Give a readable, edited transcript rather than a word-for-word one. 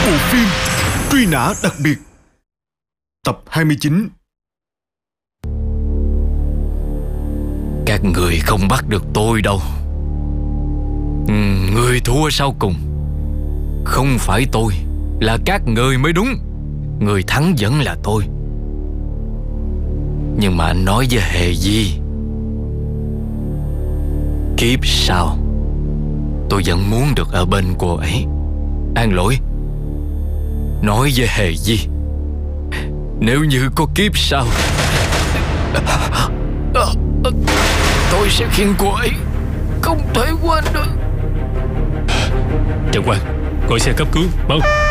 Bộ phim Truy nã đặc biệt tập 29. Các người không bắt được tôi đâu. Người thua sau cùng không phải tôi, là các người mới đúng. Người thắng vẫn là tôi. Nhưng mà anh nói với Hề Di, kiếp sau tôi vẫn muốn được ở bên cô ấy. An Lỗi, nói với Hề Di, nếu như có kiếp sau, tôi sẽ khiến cô ấy không thể quên được. Chẳng qua, gọi xe cấp cứu, mau.